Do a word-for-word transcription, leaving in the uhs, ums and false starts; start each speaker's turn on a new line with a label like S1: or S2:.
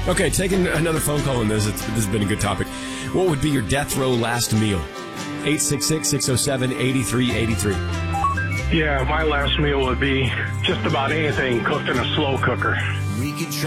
S1: Okay, taking another phone call on this. It's, this has been a good topic. What would be your death row last meal? eight six six, six oh seven, eight three eight three.
S2: Yeah, my last meal would be just about anything cooked in a slow cooker.
S3: We could try.